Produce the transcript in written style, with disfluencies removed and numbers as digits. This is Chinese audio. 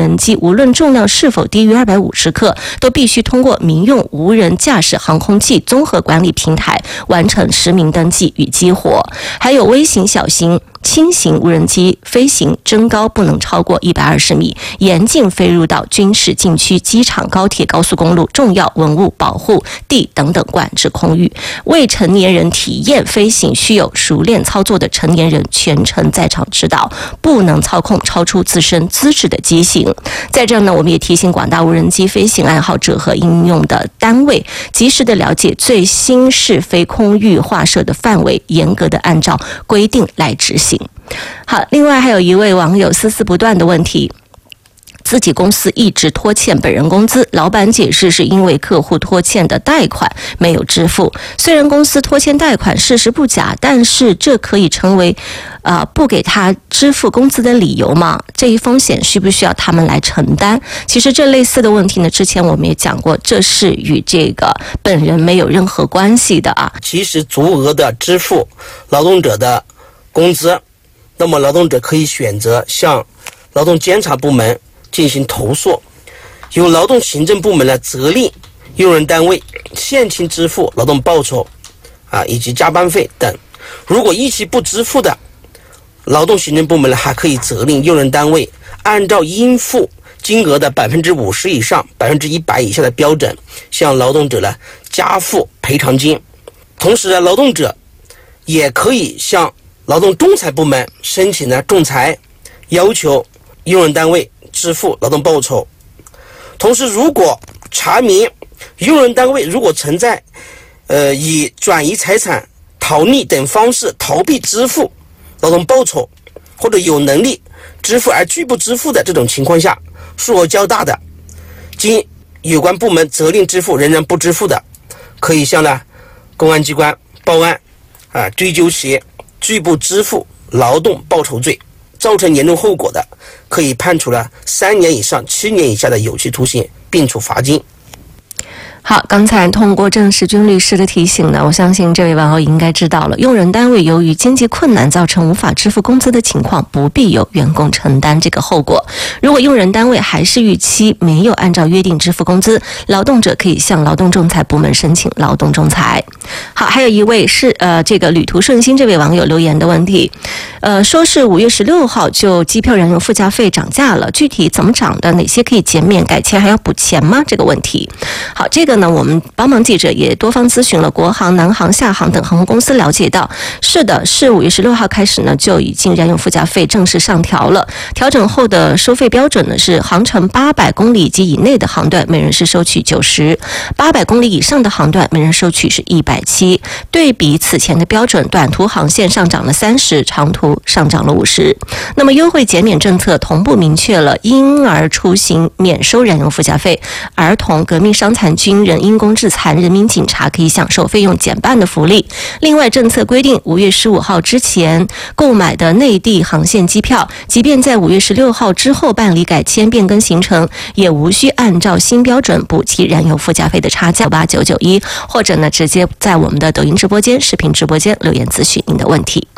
人机，无论重量是否低于250克，都必须通过民用无人驾驶航空器综合管理平台完成实名登记与激活。还有微型、小型、轻型无人机飞行增高不能超过120米，严禁飞入到军事禁区、机场、高铁、高速公路、重要文物保护地等等管制空域。未成年人体验飞行需有熟练操作的成年人全程在场指导，不能操控超出自身资质的机型。在这呢，我们也提醒广大无人机飞行爱好者和应用的单位，及时的了解最新试飞空域划设的范围，严格的按照规定来执行。好，另外还有一位网友孜孜不断的问题，自己公司一直拖欠本人工资，老板解释是因为客户拖欠的贷款没有支付。虽然公司拖欠贷款事实不假，但是这可以成为不给他支付工资的理由吗？这一风险需不需要他们来承担？其实这类似的问题呢，之前我们也讲过，这是与这个本人没有任何关系的啊。 其实足额的支付劳动者的工资，那么劳动者可以选择向劳动监察部门进行投诉，由劳动行政部门来责令用人单位现金支付劳动报酬以及加班费等。如果一期不支付的，劳动行政部门还可以责令用人单位按照应付金额的50%以上、100%以下的标准，向劳动者加付赔偿金。同时劳动者也可以向劳动仲裁部门申请仲裁，要求用人单位支付劳动报酬。同时，如果查明用人单位如果存在以转移财产、逃匿等方式逃避支付劳动报酬，或者有能力支付而拒不支付的这种情况下，数额较大的，经有关部门责令支付仍然不支付的，可以向公安机关报案追究其拒不支付劳动报酬罪，造成严重后果的，可以判处3年以上7年以下的有期徒刑，并处罚金。 好，刚才通过郑世军律师的提醒呢，我相信这位网友应该知道了，用人单位由于经济困难造成无法支付工资的情况，不必由员工承担这个后果。如果用人单位还是逾期没有按照约定支付工资，劳动者可以向劳动仲裁部门申请劳动仲裁。好，还有一位是这个旅途顺心这位网友留言的问题，说是5月16号就机票燃油附加费涨价了，具体怎么涨的，哪些可以减免，改签还要补钱吗？这个问题。好，这个呢，我们帮忙记者也多方咨询了国航、南航、厦航等航空公司，了解到，是的，是5月16号开始呢，就已经燃油附加费正式上调了。调整后的收费标准呢是航程800公里及以内的航段每人是收取90，800公里以上的航段每人收取是170。对比此前的标准，短途航线上涨了30，长途上涨了50。那么优惠减免政策同步明确了婴儿出行免收燃油附加费，儿童、革命伤残军人、因公致残人民警察可以享受费用减半的福利。另外，政策规定5月15号之前购买的内地航线机票，即便在5月16号之后办理改签变更行程，也无需按照新标准补齐燃油附加费的差价8991，或者呢直接在我们的抖音直播间、视频直播间留言咨询您的问题。